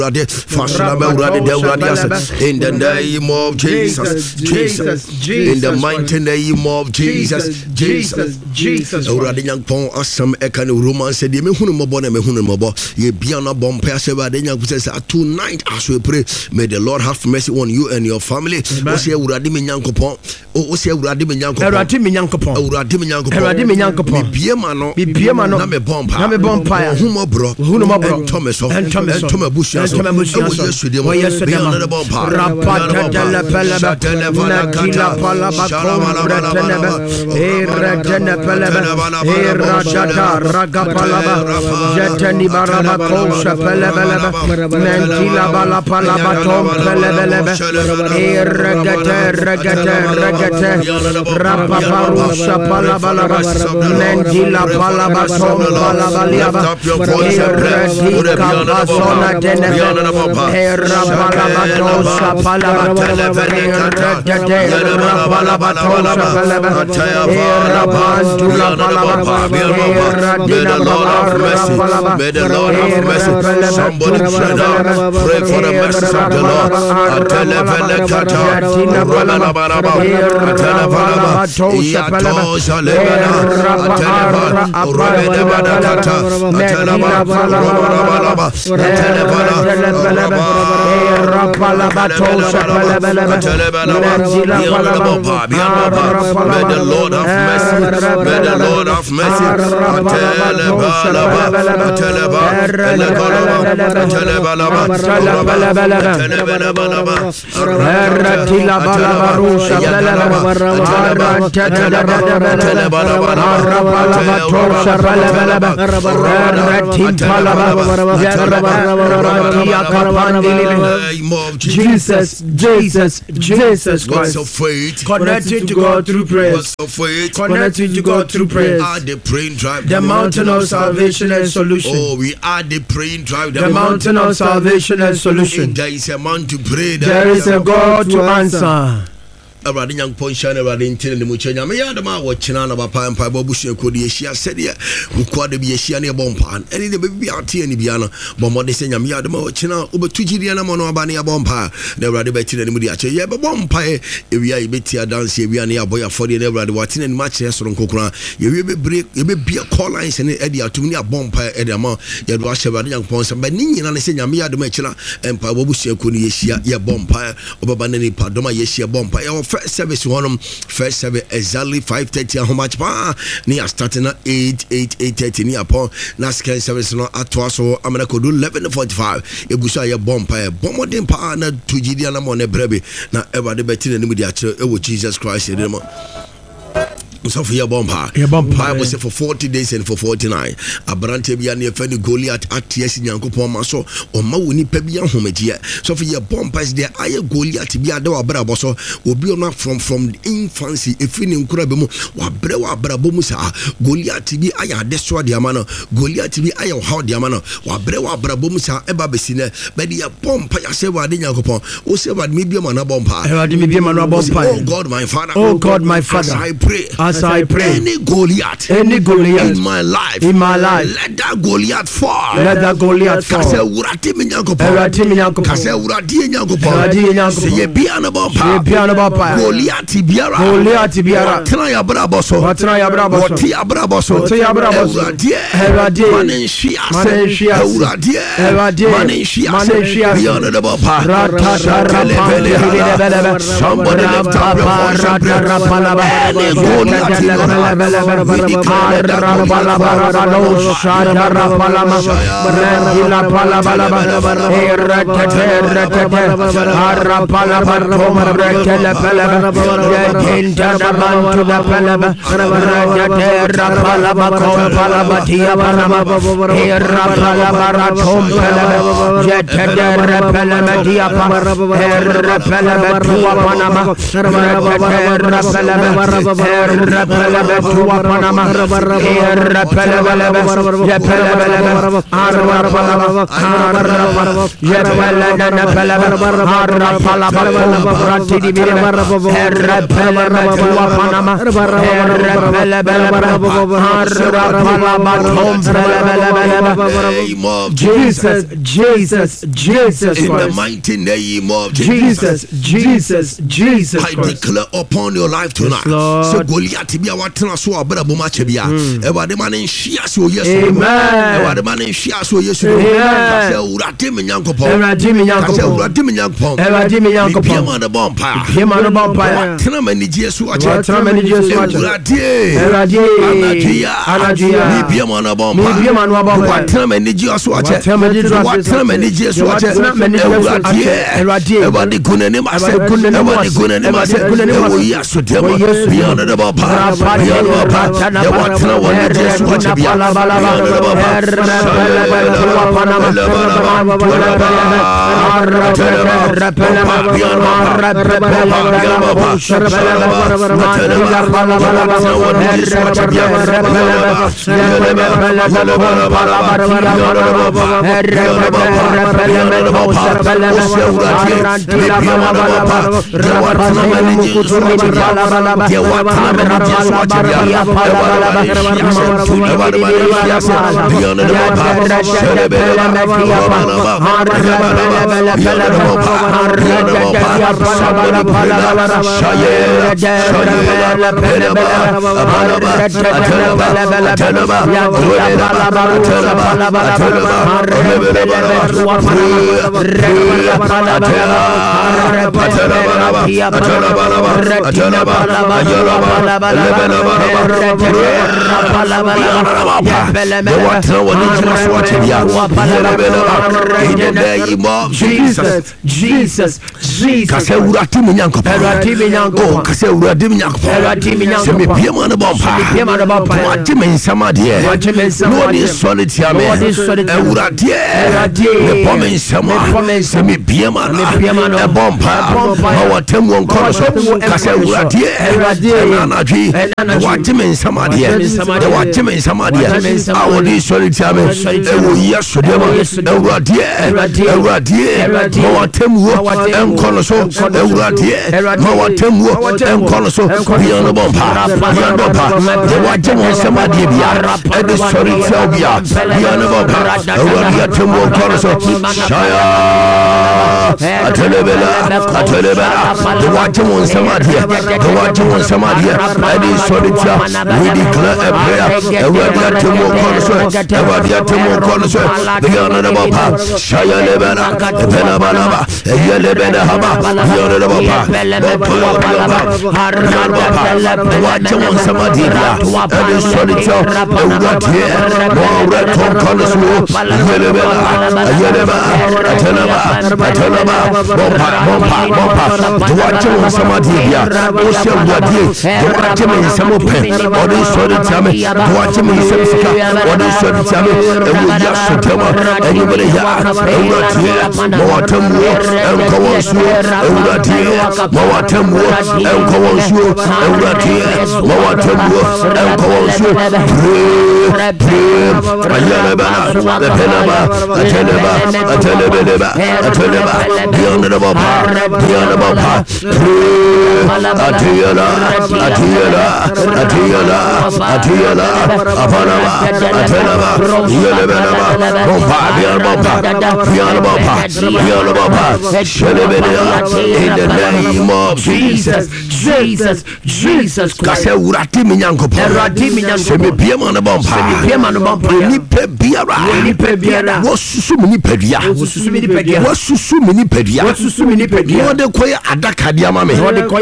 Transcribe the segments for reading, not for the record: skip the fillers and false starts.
in the name of Jesus, in the mighty name of Jesus. Already young pon asam ekan Roman said, "You may hunumabo, me hunumabo, ye biana bomb passive." Tonight, as we pray, may the Lord have mercy on you and your family. Osia uradimi nyankopon, osia uradimi nyankopon, uradimi nyankopon, biemano, na me bomba, hunumabro, Thomas, and Thomas Bush. Yes, May the Lord have mercy. Somebody pray now. Pray for the mercy of the Lord. May the Lord have mercy. May the Lord have mercy. Jesus Christ. Of faith, connecting to God through prayers. Connecting to God through prayers. The praying drive, the mountain of salvation and solution. Oh, we are the praying drive, the mountain of salvation and solution. There is a man to pray. There is a God to answer. Awurade nyankopɔn hyɛ no awurade ntene ne mu kyɛ nyame yɛ adama a wɔkyena na bapa mpa bɔbusua kɔde yɛhyia sɛdeɛ wokɔa da bi yɛhyia ne yɛbɔ mpa ɛne de bɛbi ate ani bia no bɔmmɔde sɛ nyame yɛ adama a wɔkyena wobɛtu gyideɛ no ma no aba ne yɛbɔ mpa na awurade bɛtene ne mu de akyɛ yɛbɛbɔ mpa ɛwia yɛbɛti adanse ɛwia ne yɛabɔ yɛafɔdeɛ na awurade wɔatene ne mu akyerɛ soro nkokora yɛwie bɛbrɛ yɛbɛbia call lines ne ɛde atom ne abɔ mpa ɛde ama yɛde ahyɛ awurade nyankopɔn sɛ bɛne nyina ne sɛ nyame yɛ adama akyena mpa bɔbusua kɔ ne yɛhyia yɛbɔ mpa ɔbɛba ne nipa dɔm a yɛhyia bɔ mpa yɛwɔ first service one first service exactly 5:30 how much pa near starting at 8:30 near upon na second service no atwa so amana ko do 11:45 egusa ye bompa bomodin pa na tujidi na mo ne brebe na everybody betting ni mu di akere e wo Jesus Christ e dem so for your bomba Bible say for 40 days and for 49 abrante bia na yefani Goliath aties nyankopon ma so o ma woni pa bia homagie so for your bomba is there aye Goliath bia da wa brabo so obi ona from infancy efini nkura be mu wa brabo mu sa Goliath bi aye adeso de ama no Goliath bi aye how de ama no wa brabo mu sa eba besine be de bomba ya se wa de nyankopon o se wa me bia ma na bomba oh God my father as I pray, any Goliath in my life, let that Goliath fall. Kase urati minyanko. Kase urati nyanko. Seye biana bompa. Goliath biara. Tena ya braboso. Wati ya braboso. Urati. Manenshia. Urati. Manenshia. Biana de bompa. Somebody lift up your voice and pray. Goliath. Jesus, Jesus, Jesus, in the mighty name of Jesus, Jesus, Jesus. I declare upon your life tonight. So Goliath be our so abra boma chebia. Ewa de man shia so yesu. Amen. Ewa de man shia so yesu. Amen. Say urade me nyankopon. Urade me nyankopon. Say urade me nyankopon. Urade me nyankopon. Be man the bompa. Be man the bompa. Tena mani jesu ache. Tena mani jesu ache. Urade. Urade. Anajia. Be man the bompa. Be man the bompa. Tena mani jesu ache. Tena mani jesu ache. Urade. Ewa de kunene ma se. Ewa de kunene ma se. Ewa yesu demo. Be on the bompa. Be on the bompa. They want to know what it is. Watch it be a la bala bala. Jesus, Jesus, Jesus. Kase urati me nyankopon. Urati me nyankopon. Kase urati me nyankopon. Urati me nyankopon. Se me pie ma na bompa. Se me pie ma na bompa. Wati me nsama de. Wati me nsama de. No dey solid here me. Urati. Urati. Me pome nsama. Me pome nsama. Se me pie ma na. Me pie ma na bompa. Ma watem won kono so. Kase urati. Urati. Na na dwi. Wati me nsama de. Wati me nsama de. I will dey solid here me. E wo yeso de ma. Urati. Urati. Ma watem wo enkono so. Urati. Ma watem wo enkono so. Bia no bompa. Bia no bompa. De watem won nsama de bia. E dey solid here bia. Bia no bompa. Urati atem wo enkono so. Shaya. Atelebela. The watem won nsama de. The watem won nsama de. E dey solid here. We declare a prayer. Urati atem wo enkono so. Urati atem wo enkono so. Bia no bompa. Shaya lebela. Bela bala. Yelebela haba. Bia no bompa. The watem won nsama de bia. E dey solid here. Urati. Mo reto enkono so. Yelebela. Bompa. The watem won nsama de bia. O se urati. The watem won nsama pe. O dey solid here. The watem won nsama sika. O dey solid here. E wo ya sotema. Anybody here. Urati. Mo watem wo. Enko won so. Urati. Mo watem wo. Enko won so. Urati. Mo watem wo. Enko won so. Ayaleba. Ateleba. Beyond the bomba. Atiela. Apanaba. Atelaba. Yelebelaba. Bomba. In the name of Jesus. Jesus. Kase urati minyankopon. Se me biema na bomba. Ni pe biara. Wosusu mini pedua. Wosusu mini pedua. Wode koye adaka dia mame.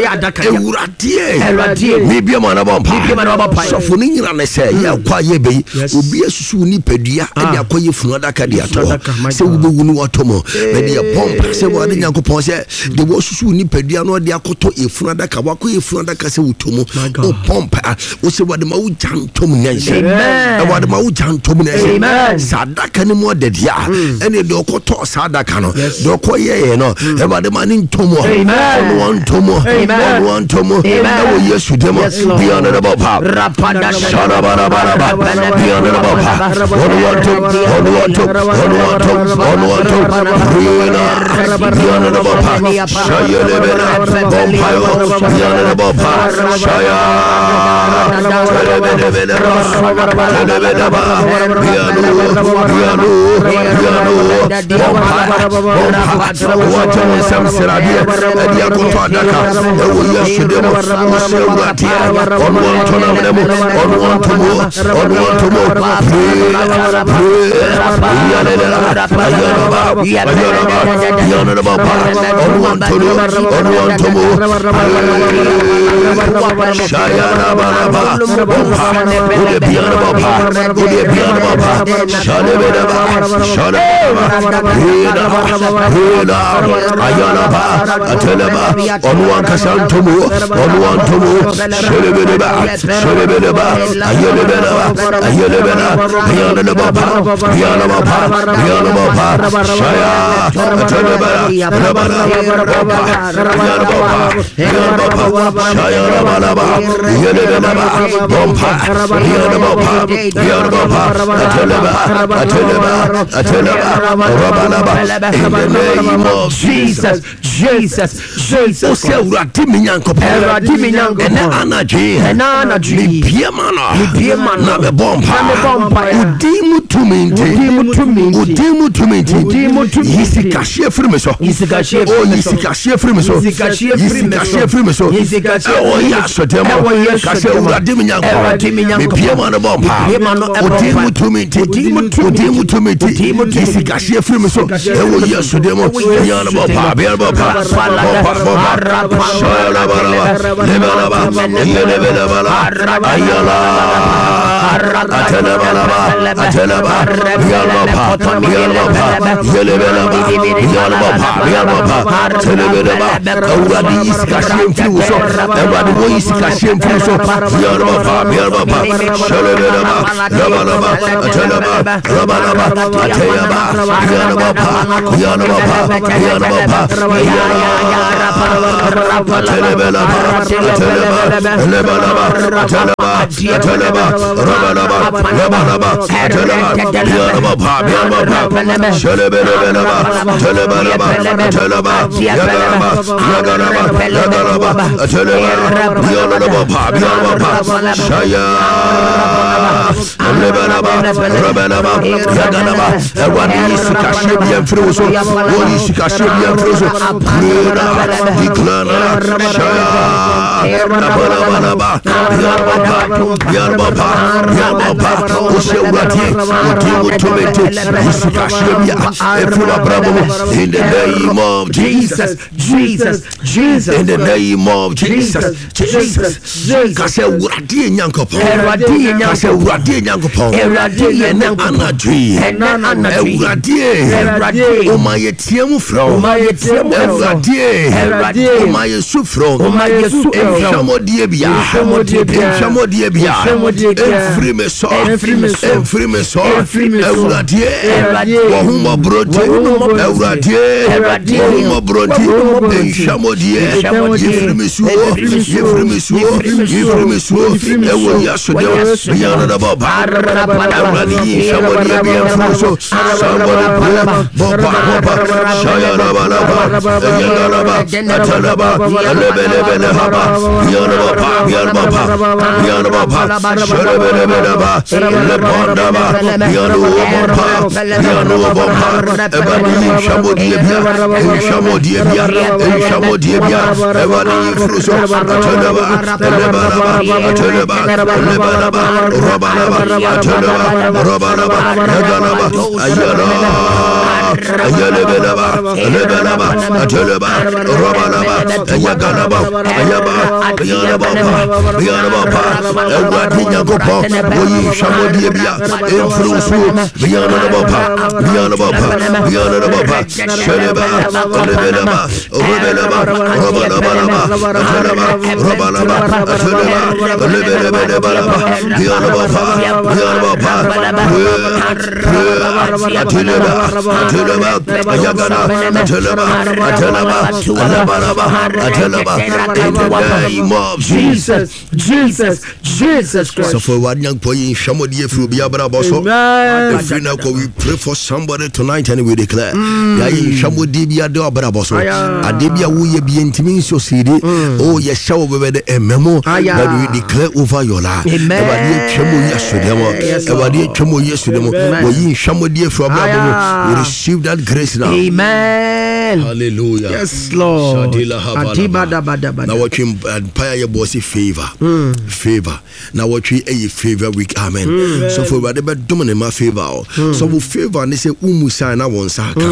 Ewurade. Mi biema na bomba. Sofo ni nyira ne se ye kwa ye be. Obi asusu ni pedua e dia koye funu adaka dia to. Se wubewu ni watomo. Me dia bomba. Se wode nyankopon se de wosusu ni pedua no dia koto efunu adaka. Wakoye funu adaka se wutomo. O bomba. O se wode ma wo jantom nyanse. E wode ma wo jantom nyanse. Sadaka ni mo de dia. Ene de okoto sadaka no. De okoye no. E wode ma ni ntomo. Ono ntomo. E wo yesu demo. beyond the Bopa, Shalabaraba, beyond the Bopa, on one to, beyond the Bopa, Shaya Lebena, Bompayo, beyond the Bopa, Shaya, in the name of Jesus, Jesus, Jesus, in the name of Jesus, Jesus, kase urade nyankopon, kase urade nyankopon, anadri, urade, o maye tiemu from, urade, o maye su from, enfamodie bia, every meso, urade, wahuma brote, urade, wahuma brote, enfamodie, yefrimisu, ewo yasode, yana baba, urade, enfamodie bia, somebody boba, shayana balaba, yanaba, atalaba, lebele haba, yana baba, shalebele lebondaba, yana bomba, ebani shamodie bia, ebani fruso, atalaba, robalaba, ayalebelaba, atalaba, robalaba, ayagalaba, ayaba, yanaba, ewadinya gopa, oyi shamodie bia, enfrusu, yanaba, sheleba, lebelaba, robalaba, atalaba, Jesus Christ. So for one young boy in Shamodi, if you be able to we pray for somebody tonight and we declare Shamodi be a dobraboso. Adebia we be intimate so city. Oh, yes, show over the memo that we declare over your life. We receive that grace now. Amen. Hallelujah. Yes, Lord. Now what you empire your bossy favor. Favor. Now what we a favor week. Amen. So for whatever dominant my favor. So for favor and they say umusa na won saka.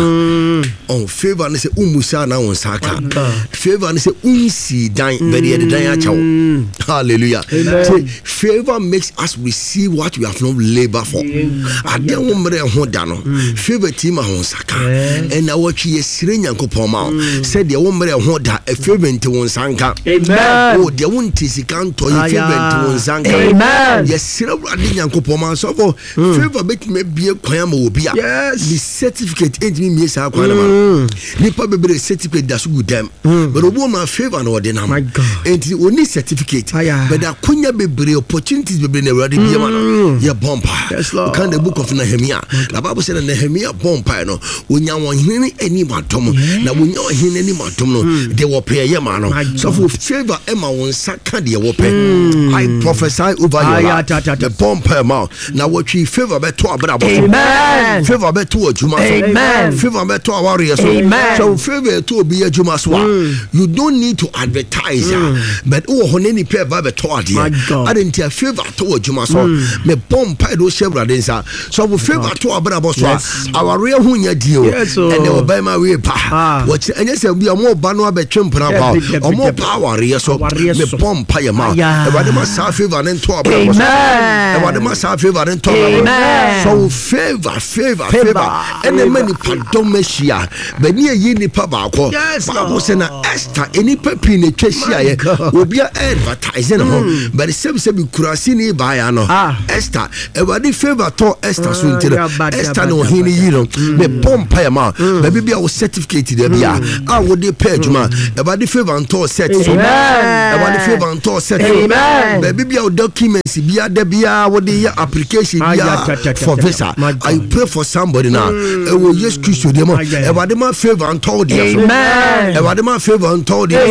On favor and they say umusa na won saka. Favor and they say unsi dan very the dan achaw. Hallelujah. So favor makes us receive what we have not labor for. I don't want to hold down. Favor team on saka. And now what you sire nyankopon ma. Said the woman hold that a favor into one sanka. Amen. Oh, the one tisikan to favor into one sanka. Amen. Yes, sire adi nyankopon ma so for favor make me be a kwam obi a. Yes. The certificate ain't me sa kwana ma. Nipa bebre certificate that's good them. But obo ma favor no de na. My God. And the only certificate. But da kunya bebre opportunities bebre na ready be ma no. Ye bomba. Yes, Lord. Can the book of Nehemiah. The Bible said Nehemiah bomba no. Wonya won hini any matom. Na wonya hini any matom no. They will pay ye ma no. So for favor Emma won saka de wo pay. I prophesy over your life. The bomba ma. Na what we favor be to abra. Amen. Favor be to adwuma so. Amen. Favor be to aware so. Amen. So favor to be adwuma so. You don't need to advertise. But oh honey pay be to ade. I didn't hear favor to adwuma so. Me bomba do shebra den sa. So we favor to abra so. Our real hunya dio. And they will buy my way pa. What and yes we are more banu abetwempra pa. Or more power so. Me bomba ya ma. E wade ma sa favor nen to abra so. E wade ma sa favor nen to abra so. Favor. And the many pardon meshia. Beni ye nipa baako. Bible say na Esther any pepi ne twehia ye. Obi advertising home. But the same say be kurasi ni ba ya no. Esther e wade favor to Esther so ntira. Esther no hini yi no. Me pompa ya ma. Baby bia wo certificate there bia. Wo dey pay adwuma. E wade favor to set so. E wade favor to set. Baby bia wo documents bia da bia wo dey application bia for visa. I pray for somebody now. Yes, Christ, them. Everybody my favor and told you. Amen. Everybody my favor and told you.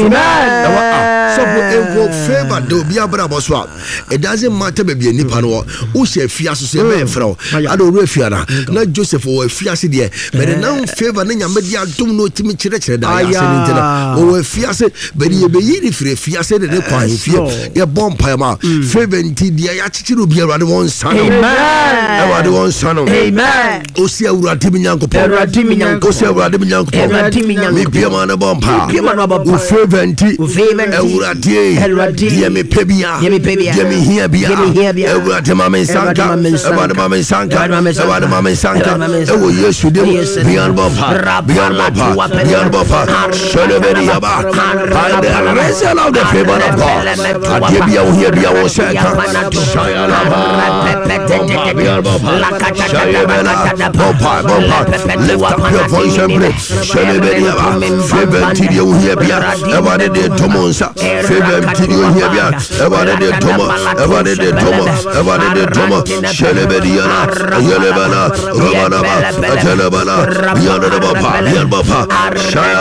Amen. So favor do be a brother swap. It doesn't matter baby any pano. Who say fias say me fro. I don't refiana. Not Joseph or fias there. But now favor nanya media don't know to me church that I said or fias but you be yiri free fias de kwa fear. Ya bomb pama. Favor nti dia ya chichiru be around one son. Around one son. Amen. Osia urati minyankopon. Osia urati minyankopon. Me bia man bompa. U favor nti urati. Dia me pebia. Dia me here bia. Urati mama sanka. Urati mama sanka. Urati mama sanka. Ewo Yesu dem bian bompa. Bian bompa. Sheleberi yaba. By the reason of the favor of God. Dia bia o here bia o sanka. Shayala ba. Bian bompa. Lift up your voice and pray. Favor till you hear bia. Everybody de tomonsa. Favor till you hear bia. Everybody de tomo. Everybody de tomo. Everybody de tomo. Shelebediana. Yelebana. Romanaba. Atelebana. Yanaba. Yanaba. Shaya.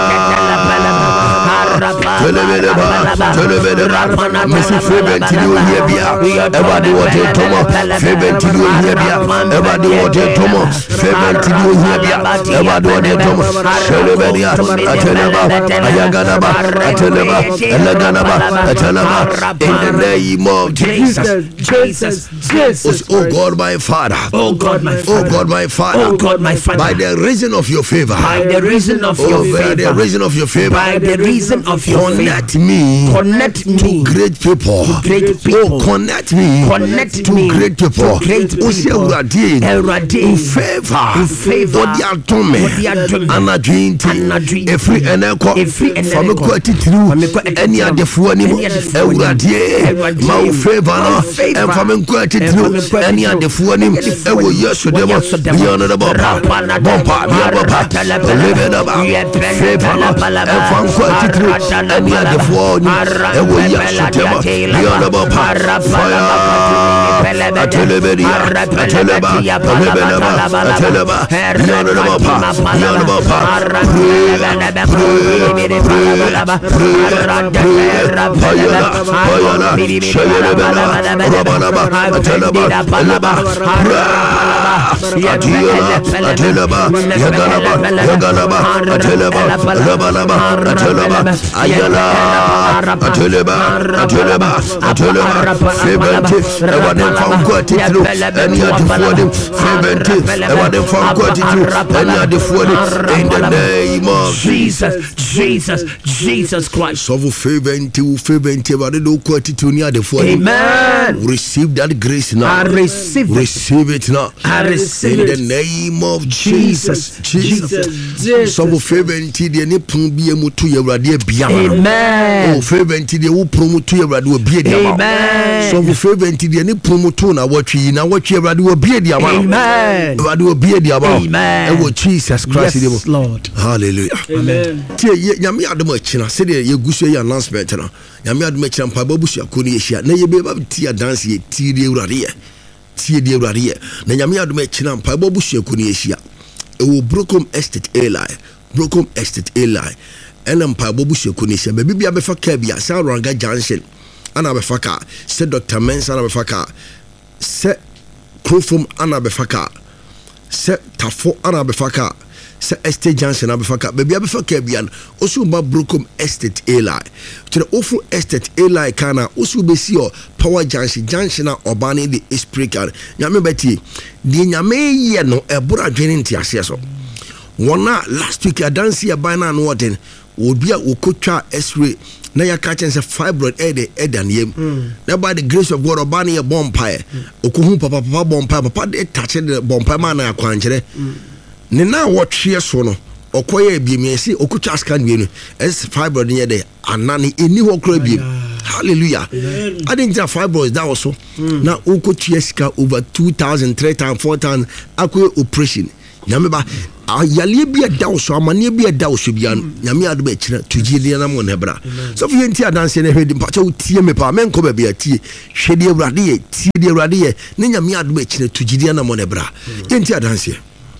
Telebeleba. Missy favor till you hear bia. Everybody want to tomo. Favor till you hear bia. Everybody want to tomo. Favor till you hear bia. Everybody want to tomo. Shelebedia. Ateleba. Ayaganaba. Ateleba. Eleganaba. Ateleba. In the name of Jesus. Oh God, my Father. Oh God, my Father. Oh God, my Father. Oh God, my Father. By the reason of your favor. By the reason of your favor. By the reason of your favor. By the reason of your Connect me to great people. Oh, connect me to great people. Favor. What you do me? Anadwinti. Every eneko. Famiko atitru. Any adefuani. Ewradie. Mau favor no. Famiko atitru. Any adefuani. Ewo yesu demo. Beyond the bomba. Live up. Favor no. Famiko atitru. Any adefuani. Ewo yesu demo. Beyond the bomba. Fire. Atelebedi. Ateleba. Ateleba. In the name of Jesus Christ. So favor into amen. Receive that grace now. I receive it now. I receive in the name of Jesus. So favor into the nipun be able to your radia biama. Amen. Oh, favor into the promo to your radio be amen. So favor into the nipun to na what you radio be the amen. Radio be the amen. Oh, Jesus Christ. Yes, Lord. Hallelujah. Amen. Nyame adom china say the yegusu ye announcement na nyame adom china pa babusu akoni yehia na ye be ba tia dance ye tie de awurade na nyame adom china pa babusu akoni yehia e wo Brocom Estate Eli ena pa babusu akoni yehia be bibia be fa ka bia sa Ranga Junction ana be fa ka se Dr. Mensa ana be fa ka se Krofom ana be fa ka se Tafo ana be fa ka se Estate Junction abefaka baby abefaka bian osu ba Brocom Estate Eli to the ofu Estate Eli kana osu besi o Power Junction na obane the speaker nyame beti di nyame ye no ebura dwene ntiase so wona last week adansi abana no woden obi a okotwa x-ray na ya ka chen se fibroid edan yem na by the grace of God obane ye bompire okohu papa bompire papa de touch the bompire man na akwankere ne na wotwe so no okoye biemiesi okutwa scan bienu es fibroid nye de anani eni ho kra biem hallelujah I didn't have fibroids that also na okutwa sika over 2,000 3,000 4,000 akwe operation nyame ba ayale bia da so amane bia da so bia nyame ado ba kira tugide na mo nebra so fi enti adanse na hwedi mpacha utie me pa menko ba bia tie hwedi awrade ye tie de awrade ye ne nyame ado ba kira tugide na mo nebra enti adanse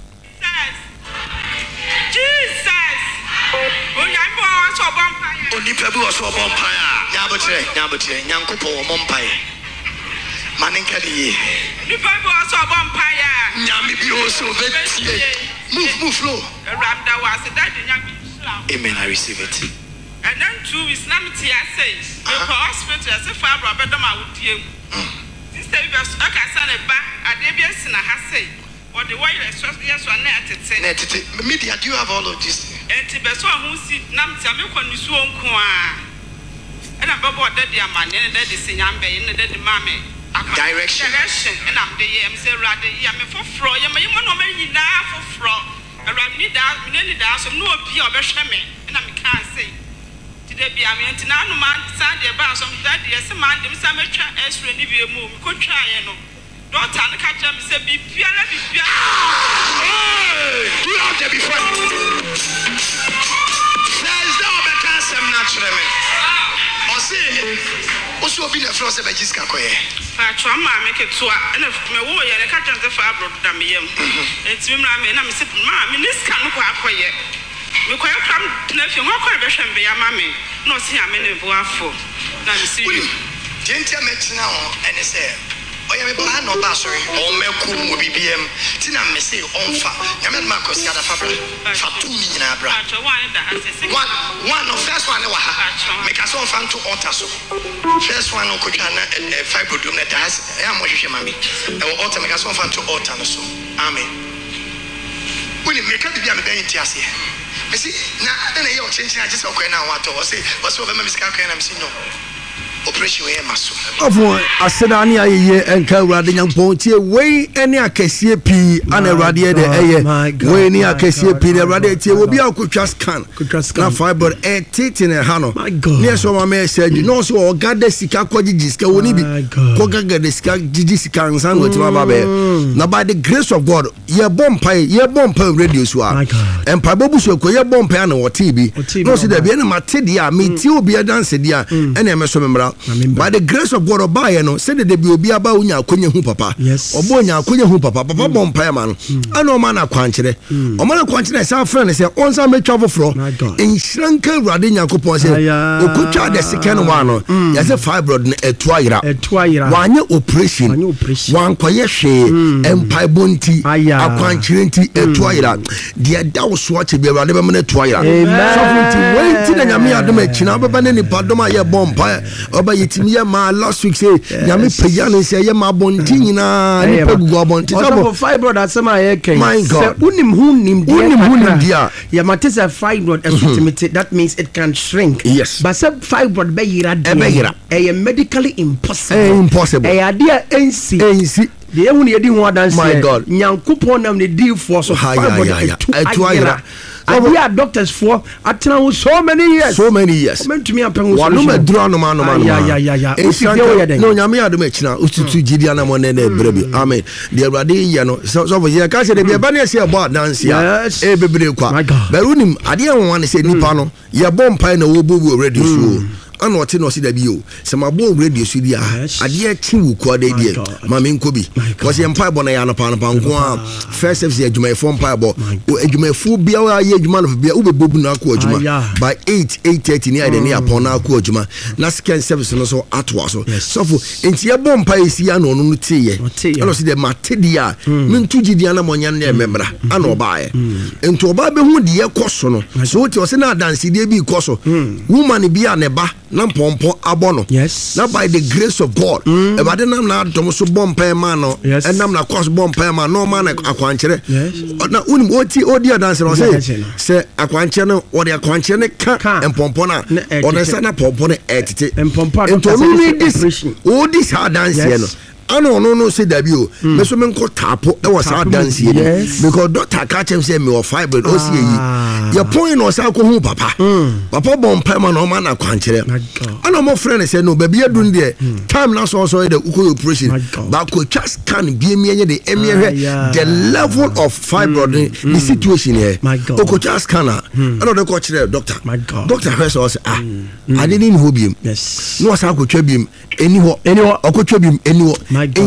Onipebu oso bompire nyabotre nyankopo bompire maninka di onipebu oso bompire nyami bi oso betie move flow rabda was that nyami amen I receive it and then 2 weeks na mti say the hospital as if abra bedom awudie sister bi aka sana ba ade bi asina ha say what the wireless yes one net media do you have all of this enti beso hu si nam tia me kwanu su onko a na babo de dia mane de sinyambe ne de mame direction and am de yem say rade ya me foforo ya me no ma nyina foforo arade ni da so no obi obehwe me na me kan say ti de bia me enti na no man Sunday ba so me da de se man de me sa me twa extra ni bi mu me ko twa ye no don't and catch them say be fear. Do you have to be funny? There's no better some naturally. Or say, also be the frost of a Jiska Koye. Patrama make it to a warrior and a catch of the fabro damium. It's him, and I'm sipping, Mammy, this can't go up for ye. We quite come to nothing more question be a mammy. No, see, I'm in a boa for. Now, see you. Didn't you mention now, and it's there. Oya me ba no ba sorry o meku mo bibiem ti na me say onfa ya me ma kosi ada fabra fa tu mi nyina bra one of first one wa ha me ka so onfa to altar so first one ko twa na fibrodome na da ya mo hwehwe mami e altar me ka so onfa to altar no so amen when you make a baby, I'm very interested. I see, now I don't know your change. I just okay now. What I say, what's over my scar? I'm saying no. Operation muscle. Of Asedani, and Kawadi Young Ponty, way any Acacia P and a radiator, way near Acacia P, the radiator will be our just can. Now, fiber, a tit in a hano. My God, yes, so my man said, you know, so God, the Sika Kojiska will be Koga the Ska Jijisika and San with Rababe. Now, by the grace of God, your bomb pie radio swap. And Pabobuso, your bomb piano or TB. No, see the Vienna Matidia, me too be a dancer, dear, and a by the grace of God, Obaya no said that they will be about Unya Kunya Papa. Yes, or Bonya Kunya Papa, Papa Bon Payman. I know Mana Quanchre. Omana Quanchre, our friend, is once I may travel from in Shranka Radina Coupon, Okucha, the second one, as a fibroid, a twira, one operation, one Koyeshe, and Pibonti, a Quanchrinti, a twira. The adult swatch be rather than a twira. Wait till Yamia Domechina, but any Padoma, your bomb pie. Oba yitimiya ma last week say nyame pejano say ye ma bonti na ni pegugo bonti so fibroid asema ye ken say unim dia ya matesa fibroid estimate that means it can shrink. Yes, but say fibroid be yira e medically impossible e adia ensi the ehun ye di ho dance. My God, nyankopon nam ne di for so fibroid etuayira. And we are doctors for so many years. Meant to me, I'm one no draw no man. Yeah. No, Yamia do mechina, Ustu Gidiana Monene, baby. Amen. The Radi, so for year, Cassia, the Abania say about dance. Yes, everybody. My God, Berunim, I didn't want to say Nipano, your bomb pine or Wubu radio show. I know what you see the view. Some of our radio studio. I dear King Quad idea. Mammy Kobe was the Empire Bonayana Panapangua. First of the Jume phone pieball. You may fool be our age man of Bia Ububuna Kojuma by 8:30 near the near Pona Kojuma. Nascan service and also Atwaso. So for Intia Bomb Paisiano Nuti. I see the Matidia. Mintuji Diana Monyan member. I know by. And to Babe who dear Cosono. So it was not dancing, they be Coso. Woman be a neba. Nampompo abono. Yes. Now by the grace of God. If I didn't know Tomoso bomb pay man, and I'm not cost bomb pay man, no man aquanchere. Yes. Now Oti Odia dancer say aquancheno or the aquanchene and pompona or the sana pompone etite and pompa. And to this all this hard dance. I no say debut. Mesomen ko tapo that was hard dance here because doctor catch him say me or fibroid OCE. Your point was alcohol papa. Papa bomb payment no man aquanchere. I know my friend say no baby you doing there. Time now so the uko operation. But could just can be me the level of fibroid the situation here. Oko just can. I know the coach there doctor. Doctor first was I didn't hope him. Yes. No sa ko twabim anyho. Oko twabim anyho. My God.